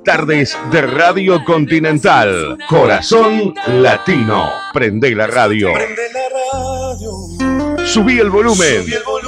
tardes de Radio Continental. Corazón Latino. Prende la radio. Subí el volumen.